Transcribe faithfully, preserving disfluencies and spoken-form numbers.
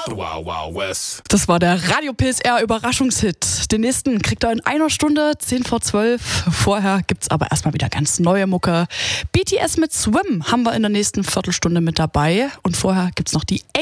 Wow, wow, West. Das war der Radio P S R Überraschungshit. Den nächsten kriegt er in einer Stunde, zehn vor zwölf. Vorher gibt's aber erstmal wieder ganz neue Mucke. B T S mit Swim haben wir in der nächsten Viertelstunde mit dabei. Und vorher gibt's noch die